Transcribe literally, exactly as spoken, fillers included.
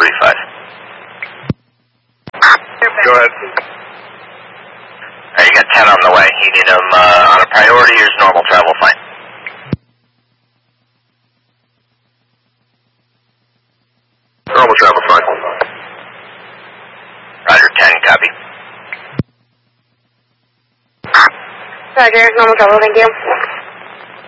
thirty-five. Go ahead. Alright, you got ten on the way. You need them uh, on a priority or is normal travel fine? Normal travel fine. Roger, ten, copy. Roger, normal travel, thank you.